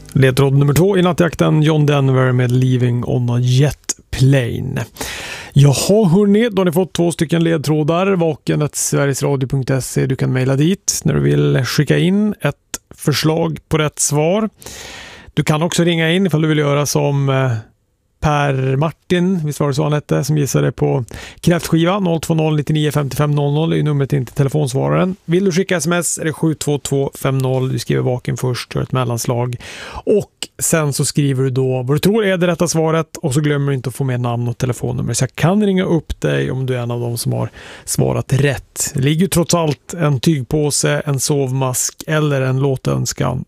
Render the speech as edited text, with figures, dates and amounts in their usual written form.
Ledtråd nummer 2 i nattjakten, John Denver med Leaving on a Jet Plane. Jaha hörni, då har ni fått 2 stycken ledtrådar. vaken@sverigesradio.se. Du kan mejla dit när du vill skicka in ett förslag på rätt svar. Du kan också ringa in ifall du vill göra som Per Martin, visst var det så han hette, som gissade på kräftskiva. 020 99 55 00 är numret in till telefonsvararen. Vill du skicka sms är det 72250. Du skriver vaken först och ett mellanslag. Och sen så skriver du då vad du tror är det rätta svaret, och så glömmer du inte att få med namn och telefonnummer. Så jag kan ringa upp dig om du är en av dem som har svarat rätt. Det ligger trots allt en tygpåse, en sovmask eller en låtönskan